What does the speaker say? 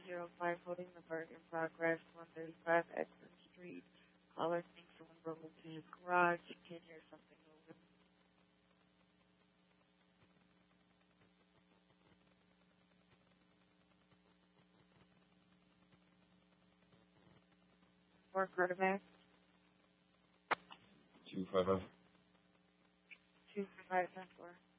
205 holding the bird in progress, 135 Exton Street. Caller thinks someone broke into his garage. You can hear something moving. For quarterback, 250. 255 10-4.